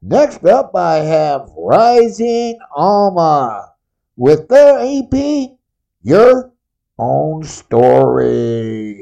Next up, I have Rising Alma with their EP, Your Own Story.